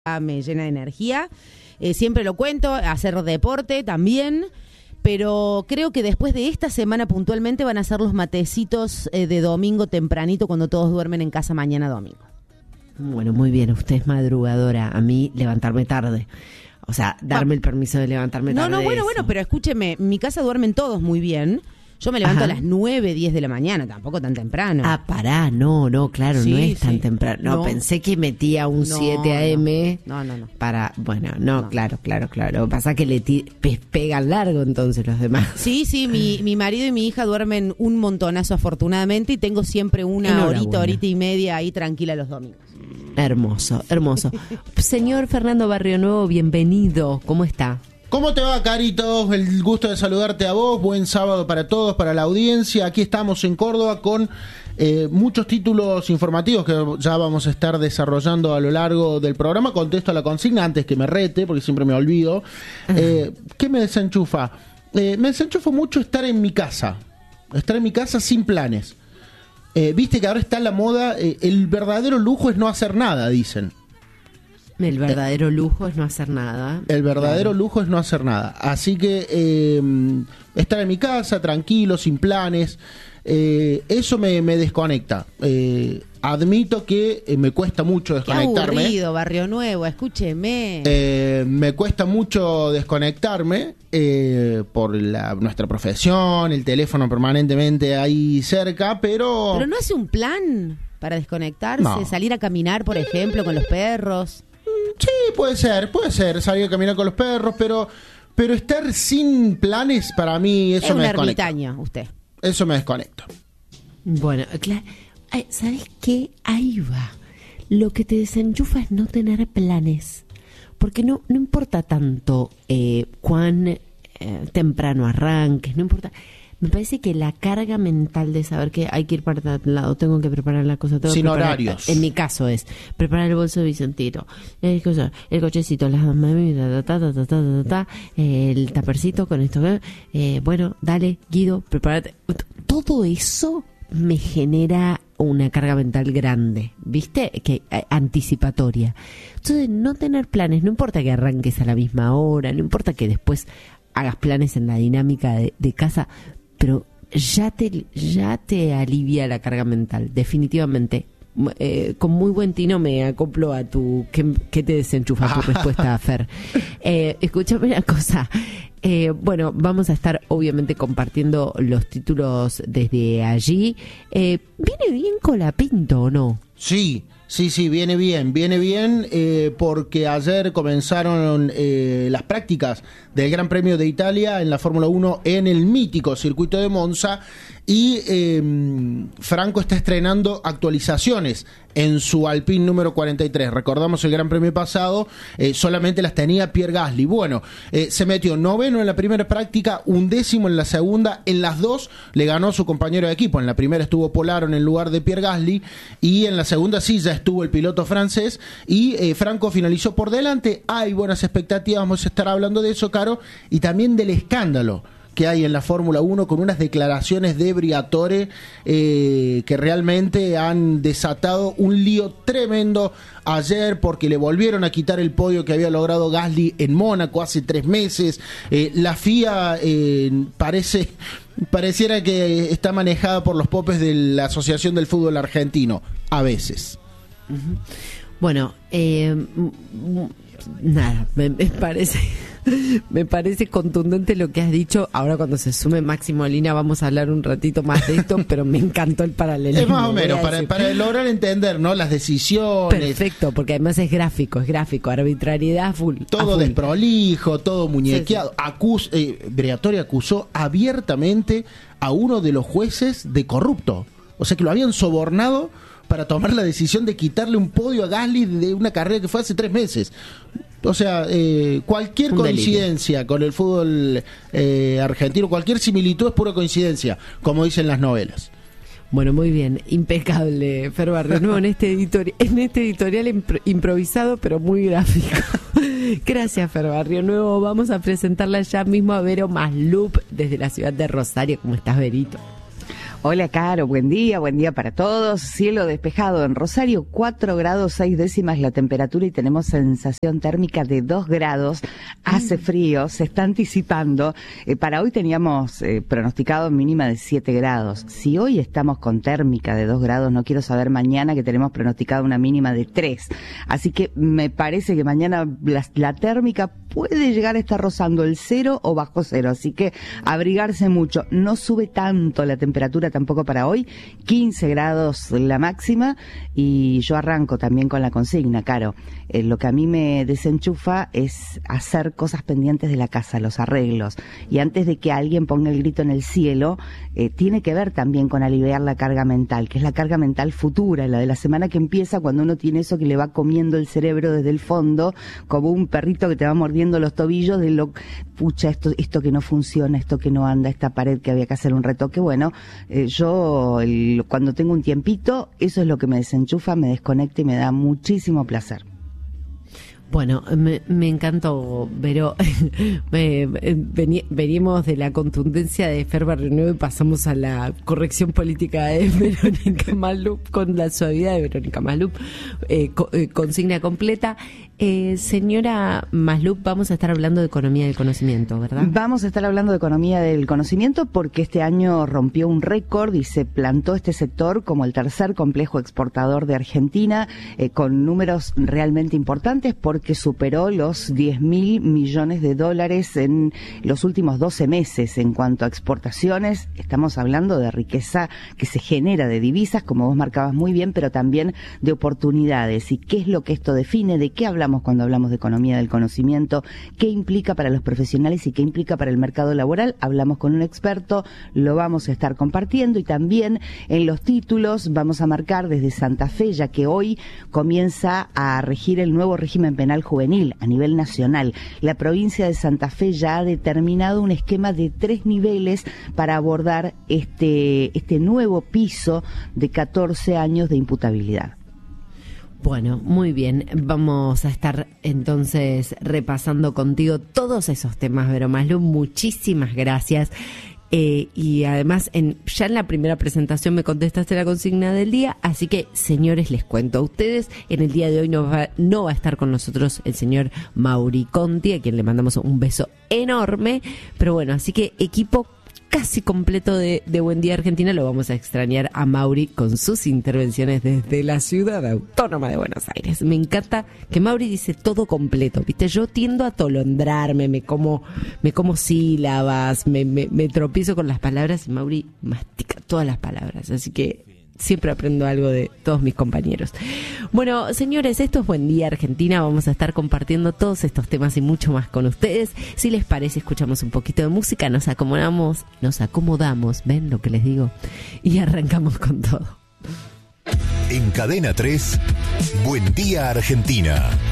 me llena de energía. Siempre lo cuento, hacer deporte también, pero creo que después de esta semana puntualmente van a ser los matecitos de domingo tempranito cuando todos duermen en casa mañana domingo. Bueno, muy bien, usted es madrugadora, a mí levantarme tarde. O sea, darme el permiso de levantarme tarde. No, bueno, pero escúcheme, en mi casa duermen todos muy bien. Yo me levanto a las 9, 10 de la mañana, tampoco tan temprano. Ah, pará, no, claro, Sí, no es tan sí. temprano. No, pensé que metía un 7 a.m. No. Para, bueno, no. Claro. Lo que pasa es que le pegan largo entonces los demás. Sí, mi marido y mi hija duermen un montonazo afortunadamente y tengo siempre una horita y media ahí tranquila los domingos. Hermoso. Señor Fernando Barrionuevo, bienvenido, ¿cómo está? ¿Cómo te va, Carito? El gusto de saludarte a vos. Buen sábado para todos, para la audiencia. Aquí estamos en Córdoba con muchos títulos informativos que ya vamos a estar desarrollando a lo largo del programa. Contesto a la consigna antes que me rete, porque siempre me olvido. ¿Qué me desenchufa? Me desenchufa mucho estar en mi casa. Estar en mi casa sin planes. Viste que ahora está en la moda, el verdadero lujo es no hacer nada, dicen. El verdadero lujo es no hacer nada. El verdadero lujo es no hacer nada. Así que estar en mi casa, tranquilo, sin planes, eso me desconecta. Admito que me cuesta mucho desconectarme. Qué aburrido, Barrionuevo, escúcheme. Me cuesta mucho desconectarme por nuestra profesión, el teléfono permanentemente ahí cerca, pero... ¿Pero no hace un plan para desconectarse? No. Salir a caminar, por ejemplo, con los perros. Sí, puede ser, salir a caminar con los perros, pero estar sin planes para mí eso me desconecta. Es un ermitaño, usted. Eso me desconecta. Bueno, claro. ¿Sabes qué? Ahí va. Lo que te desenchufa es no tener planes. Porque no importa tanto cuán temprano arranques, no importa. Me parece que la carga mental de saber que hay que ir para tal lado, tengo que preparar la cosa, tengo sin que preparar, horarios. En mi caso es preparar el bolso de Vicentino, el cochecito, las mami, el tapercito con esto. Bueno, dale, Guido, prepárate. Todo eso me genera una carga mental grande, ¿viste? Que anticipatoria. Entonces, no tener planes, no importa que arranques a la misma hora, no importa que después hagas planes en la dinámica de casa, pero ya te alivia la carga mental, definitivamente. Con muy buen tino me acoplo a tu... ¿Qué te desenchufa tu respuesta, Fer? Escúchame una cosa. Bueno, vamos a estar obviamente compartiendo los títulos desde allí. ¿Viene bien Colapinto o no? Sí, viene bien, porque ayer comenzaron las prácticas del Gran Premio de Italia en la Fórmula 1 en el mítico circuito de Monza y Franco está estrenando actualizaciones en su Alpine número 43. Recordamos el Gran Premio pasado, solamente las tenía Pierre Gasly. Bueno, se metió 9º en la primera práctica, 11º en la segunda, en las dos le ganó a su compañero de equipo. En la primera estuvo Polaro en el lugar de Pierre Gasly y en la segunda sí ya estuvo el piloto francés y Franco finalizó por delante. Hay buenas expectativas, vamos a estar hablando de eso, Caro, y también del escándalo que hay en la Fórmula 1 con unas declaraciones de Briatore que realmente han desatado un lío tremendo ayer porque le volvieron a quitar el podio que había logrado Gasly en Mónaco hace 3 meses. La FIA pareciera que está manejada por los popes de la Asociación del Fútbol Argentino, a veces. Bueno, nada, me parece contundente lo que has dicho. Ahora cuando se sume Máximo Molina vamos a hablar un ratito más de esto, pero me encantó el paralelismo. Es más o menos, para lograr entender, ¿no? Las decisiones. Perfecto, porque además es gráfico, arbitrariedad full. Todo desprolijo, todo muñequeado. Sí. Briatore acusó abiertamente a uno de los jueces de corrupto. O sea que lo habían sobornado para tomar la decisión de quitarle un podio a Gasly de una carrera que fue hace 3 meses. O sea, cualquier coincidencia con el fútbol argentino, cualquier similitud es pura coincidencia, como dicen las novelas. Bueno, muy bien, impecable, Fer Barrionuevo, en este editorial improvisado, pero muy gráfico. Gracias, Fer Barrionuevo. Vamos a presentarla ya mismo a Vero Maslup desde la ciudad de Rosario. ¿Cómo estás, Verito? Hola, Caro, buen día para todos. Cielo despejado en Rosario, 4 grados 6 décimas la temperatura y tenemos sensación térmica de 2 grados. Hace frío, se está anticipando. Para hoy teníamos pronosticado mínima de 7 grados. Si hoy estamos con térmica de 2 grados, no quiero saber mañana que tenemos pronosticado una mínima de 3. Así que me parece que mañana la térmica puede llegar a estar rozando el 0 o bajo 0. Así que abrigarse mucho. No sube tanto la temperatura tampoco para hoy, 15 grados la máxima, y yo arranco también con la consigna, Caro. Lo que a mí me desenchufa es hacer cosas pendientes de la casa, los arreglos, y antes de que alguien ponga el grito en el cielo, tiene que ver también con aliviar la carga mental, que es la carga mental futura, la de la semana que empieza, cuando uno tiene eso que le va comiendo el cerebro desde el fondo, como un perrito que te va mordiendo los tobillos de pucha, esto que no funciona, esto que no anda, esta pared que había que hacer un retoque. Bueno, yo cuando tengo un tiempito, eso es lo que me desenchufa, me desconecta y me da muchísimo placer. Bueno, me encantó, Vero. Venimos de la contundencia de Fer Barrionuevo y pasamos a la corrección política de Verónica Malup, con la suavidad de Verónica Malup. Consigna completa. Señora Malup, vamos a estar hablando de economía del conocimiento, ¿verdad? Vamos a estar hablando de economía del conocimiento porque este año rompió un récord y se plantó este sector como el tercer complejo exportador de Argentina, con números realmente importantes, porque superó los 10.000 millones de dólares en los últimos 12 meses. En cuanto a exportaciones, estamos hablando de riqueza que se genera de divisas, como vos marcabas muy bien, pero también de oportunidades. ¿Y qué es lo que esto define? ¿De qué hablamos cuando hablamos de economía del conocimiento? ¿Qué implica para los profesionales y qué implica para el mercado laboral? Hablamos con un experto, lo vamos a estar compartiendo, y también en los títulos vamos a marcar desde Santa Fe, ya que hoy comienza a regir el nuevo régimen penal juvenil a nivel nacional. La provincia de Santa Fe ya ha determinado un esquema de 3 niveles para abordar este nuevo piso de 14 años de imputabilidad. Bueno, muy bien. Vamos a estar entonces repasando contigo todos esos temas, Vero Malup. Muchísimas gracias. Y además, ya en la primera presentación me contestaste la consigna del día, así que, señores, les cuento a ustedes, en el día de hoy no va a estar con nosotros el señor Mauri Conti, a quien le mandamos un beso enorme, pero bueno, así que equipo casi completo de Buen Día Argentina. Lo vamos a extrañar a Mauri con sus intervenciones desde la ciudad autónoma de Buenos Aires. Me encanta que Mauri dice todo completo, ¿viste? Yo tiendo a atolondrarme, me como sílabas, me tropiezo con las palabras, y Mauri mastica todas las palabras, así que siempre aprendo algo de todos mis compañeros. Bueno, señores, esto es Buen Día Argentina. Vamos a estar compartiendo todos estos temas y mucho más con ustedes. Si les parece, escuchamos un poquito de música, nos acomodamos, ¿ven lo que les digo? Y arrancamos con todo. En Cadena 3, Buen Día Argentina.